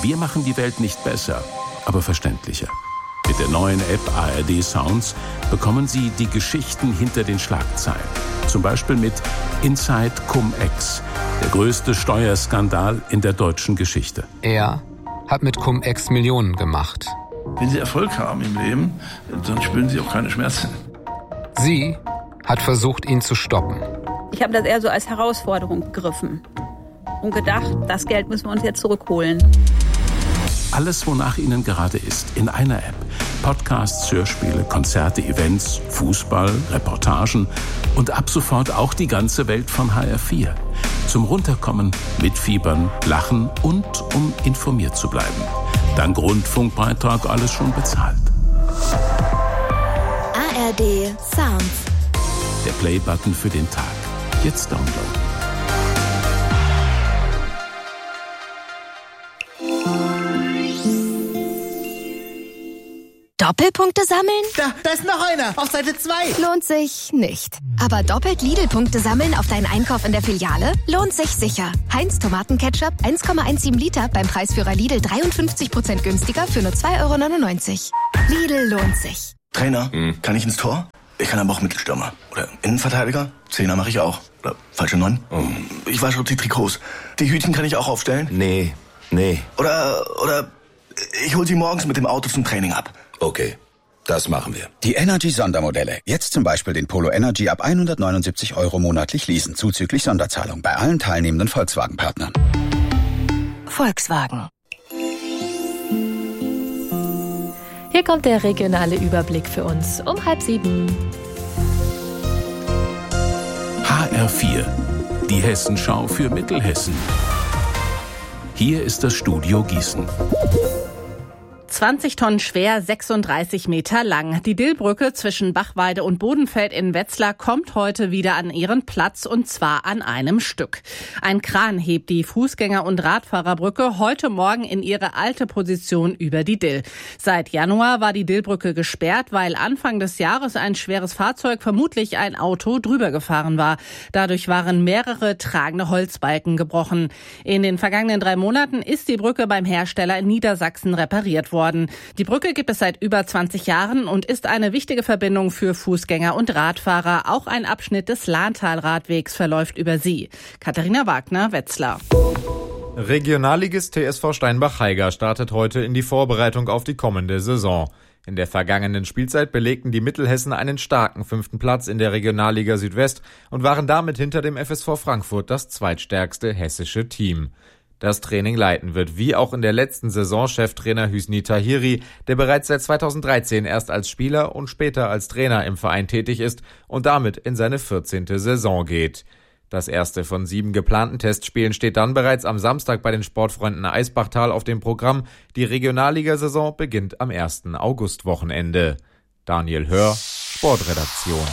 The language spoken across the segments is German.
Wir machen die Welt nicht besser, aber verständlicher. Mit der neuen App ARD Sounds bekommen Sie die Geschichten hinter den Schlagzeilen. Zum Beispiel mit Inside Cum-Ex, der größte Steuerskandal in der deutschen Geschichte. Er hat mit Cum-Ex Millionen gemacht. Wenn Sie Erfolg haben im Leben, dann spüren Sie auch keine Schmerzen. Sie hat versucht, ihn zu stoppen. Ich habe das eher so als Herausforderung begriffen und gedacht, das Geld müssen wir uns jetzt zurückholen. Alles, wonach Ihnen gerade ist, in einer App. Podcasts, Hörspiele, Konzerte, Events, Fußball, Reportagen und ab sofort auch die ganze Welt von HR4. Zum Runterkommen, mitfiebern, lachen und um informiert zu bleiben. Dank Rundfunkbeitrag alles schon bezahlt. ARD Sounds. Der Play-Button für den Tag. Jetzt downloaden. Doppelpunkte sammeln? Da ist noch einer, auf Seite 2. Lohnt sich nicht. Aber doppelt Lidl-Punkte sammeln auf deinen Einkauf in der Filiale? Lohnt sich sicher. Heinz Tomatenketchup 1,17 Liter beim Preisführer Lidl 53% günstiger für nur 2,99 €. Lidl lohnt sich. Trainer, kann ich ins Tor? Ich kann aber auch Mittelstürmer. Oder Innenverteidiger? Zehner mache ich auch. Oder falsche 9? Ich wasche auch die Trikots. Die Hütchen kann ich auch aufstellen? Nee. Oder ich hol sie morgens mit dem Auto zum Training ab. Okay, das machen wir. Die Energy-Sondermodelle. Jetzt zum Beispiel den Polo Energy ab 179 € monatlich leasen, zuzüglich Sonderzahlung bei allen teilnehmenden Volkswagen-Partnern. Volkswagen. Hier kommt der regionale Überblick für uns um 6:30. HR4, die Hessenschau für Mittelhessen. Hier ist das Studio Gießen. 20 Tonnen schwer, 36 Meter lang. Die Dillbrücke zwischen Bachweide und Bodenfeld in Wetzlar kommt heute wieder an ihren Platz, und zwar an einem Stück. Ein Kran hebt die Fußgänger- und Radfahrerbrücke heute Morgen in ihre alte Position über die Dill. Seit Januar war die Dillbrücke gesperrt, weil Anfang des Jahres ein schweres Fahrzeug, vermutlich ein Auto, drüber gefahren war. Dadurch waren mehrere tragende Holzbalken gebrochen. In den vergangenen 3 Monaten ist die Brücke beim Hersteller in Niedersachsen repariert worden. Die Brücke gibt es seit über 20 Jahren und ist eine wichtige Verbindung für Fußgänger und Radfahrer. Auch ein Abschnitt des Lahntal-Radwegs verläuft über sie. Katharina Wagner, Wetzlar. Regionalligist TSV Steinbach-Haiger startet heute in die Vorbereitung auf die kommende Saison. In der vergangenen Spielzeit belegten die Mittelhessen einen starken 5. Platz in der Regionalliga Südwest und waren damit hinter dem FSV Frankfurt das zweitstärkste hessische Team. Das Training leiten wird, wie auch in der letzten Saison, Cheftrainer Hüsni Tahiri, der bereits seit 2013 erst als Spieler und später als Trainer im Verein tätig ist und damit in seine 14. Saison geht. Das erste von 7 geplanten Testspielen steht dann bereits am Samstag bei den Sportfreunden Eisbachtal auf dem Programm. Die Regionalligasaison beginnt am 1. Augustwochenende. Daniel Hör, Sportredaktion.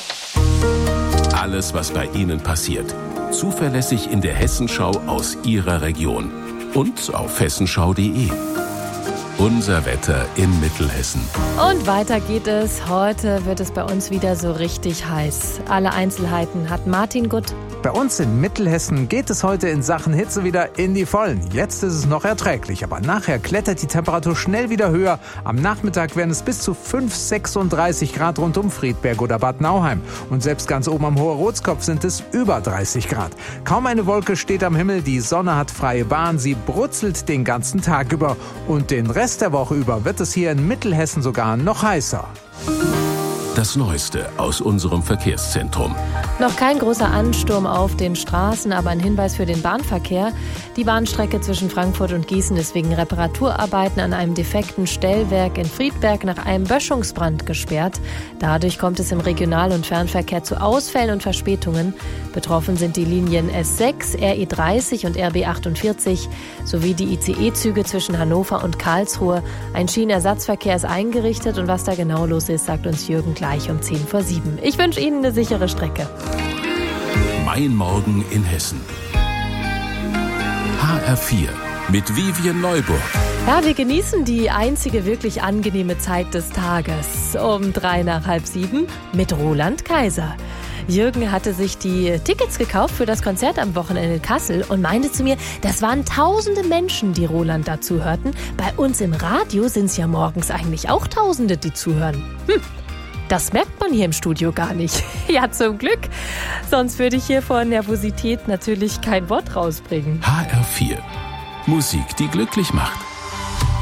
Alles, was bei Ihnen passiert. Zuverlässig in der Hessenschau aus Ihrer Region. Und auf hessenschau.de. Unser Wetter in Mittelhessen. Und weiter geht es. Heute wird es bei uns wieder so richtig heiß. Alle Einzelheiten hat Martin Gutt. Bei uns in Mittelhessen geht es heute in Sachen Hitze wieder in die Vollen. Jetzt ist es noch erträglich, aber nachher klettert die Temperatur schnell wieder höher. Am Nachmittag werden es bis zu 36 Grad rund um Friedberg oder Bad Nauheim. Und selbst ganz oben am Hoher Rotskopf sind es über 30 Grad. Kaum eine Wolke steht am Himmel, die Sonne hat freie Bahn, sie brutzelt den ganzen Tag über. Und den Rest der Woche über wird es hier in Mittelhessen sogar noch heißer. Das Neueste aus unserem Verkehrszentrum. Noch kein großer Ansturm auf den Straßen, aber ein Hinweis für den Bahnverkehr. Die Bahnstrecke zwischen Frankfurt und Gießen ist wegen Reparaturarbeiten an einem defekten Stellwerk in Friedberg nach einem Böschungsbrand gesperrt. Dadurch kommt es im Regional- und Fernverkehr zu Ausfällen und Verspätungen. Betroffen sind die Linien S6, RE30 und RB48 sowie die ICE-Züge zwischen Hannover und Karlsruhe. Ein Schienenersatzverkehr ist eingerichtet und was da genau los ist, sagt uns Jürgen gleich um 7:10. Ich wünsche Ihnen eine sichere Strecke. Mein Morgen in Hessen. HR4 mit Vivian Neuburg. Ja, wir genießen die einzige wirklich angenehme Zeit des Tages. Um 7:03 mit Roland Kaiser. Jürgen hatte sich die Tickets gekauft für das Konzert am Wochenende in Kassel und meinte zu mir, das waren tausende Menschen, die Roland dazu hörten. Bei uns im Radio sind es ja morgens eigentlich auch Tausende, die zuhören. Das merkt man hier im Studio gar nicht. Ja, zum Glück. Sonst würde ich hier vor Nervosität natürlich kein Wort rausbringen. HR4. Musik, die glücklich macht.